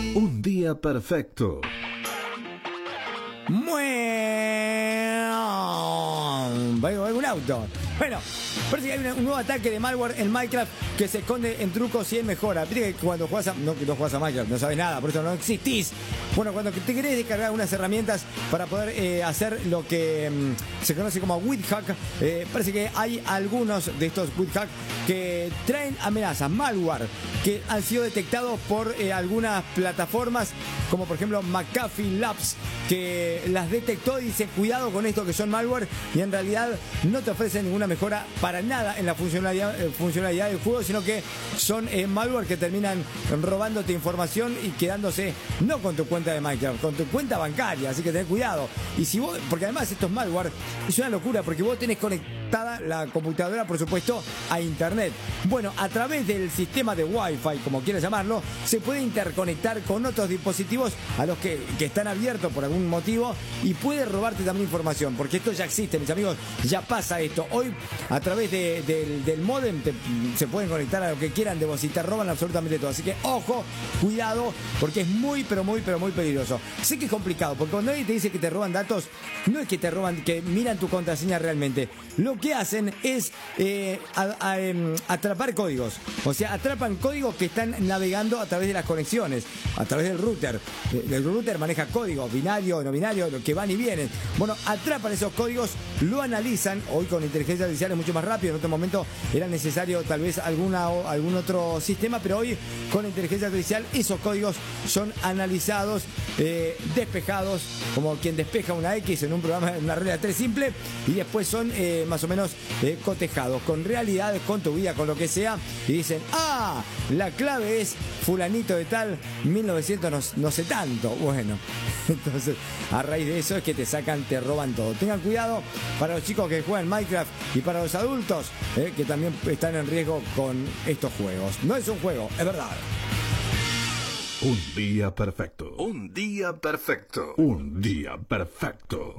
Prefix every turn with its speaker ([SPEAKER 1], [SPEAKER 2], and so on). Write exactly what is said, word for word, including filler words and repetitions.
[SPEAKER 1] Un día perfecto.
[SPEAKER 2] Muy... Vaya algún auto. Bueno, parece que hay un nuevo ataque de malware en Minecraft que se esconde en trucos y en mejora. Viste que cuando juegas a... No, no juegas a Minecraft, no sabes nada, por eso no existís. Bueno, cuando te querés descargar unas herramientas para poder eh, hacer lo que mm, se conoce como WithHack, eh, parece que hay algunos de estos WithHack que traen amenazas, malware, que han sido detectados por eh, algunas plataformas, como por ejemplo McAfee Labs, que las detectó y dice cuidado con esto que son malware, y en realidad no te ofrecen ninguna mejora para nada en la funcionalidad, eh, funcionalidad del juego, sino que son eh, malware que terminan robándote información y quedándose no con tu cuenta de Minecraft, con tu cuenta bancaria, así que ten cuidado. Y si vos, porque además estos malware es una locura, porque vos tenés conectada la computadora, por supuesto, a internet. Bueno, a través del sistema de Wi-Fi, como quieras llamarlo, se puede interconectar con otros dispositivos a los que, que están abiertos por algún motivo, y puede robarte también información, porque esto ya existe, mis amigos, ya pasa esto. Hoy, a través de, de, del modem, te, se pueden conectar a lo que quieran de vos y te roban absolutamente todo. Así que, ojo, cuidado, porque es muy, pero muy, pero muy peligroso. Sé que es complicado, porque cuando alguien te dice que te roban datos, no es que te roban, que miran tu contraseña realmente. Lo que hacen es eh, a, a, eh, atrapar códigos. O sea, atrapan códigos que están navegando a través de las conexiones, a través del router. El router maneja códigos, binario, no binario, que van y vienen. Bueno, atrapan esos códigos, lo analizan. Hoy con inteligencia artificial es mucho más rápido. En otro momento era necesario tal vez alguna, algún otro sistema, pero hoy con inteligencia artificial esos códigos son analizados, eh, despejados, como quien despeja una X en un programa, en una regla de tres simple, y después son eh, más o menos eh, cotejados con realidades, con tu vida, con lo que sea, y dicen, ah, la clave es fulanito de tal, mil novecientos no, no sé tanto. Bueno, entonces a raíz de eso es que te sacan, te roban todo. Tengan cuidado para los chicos que juegan Minecraft y para los adultos eh, que también están en riesgo con estos juegos. No es un juego, es verdad.
[SPEAKER 1] Un día perfecto. Un día perfecto. Un día perfecto.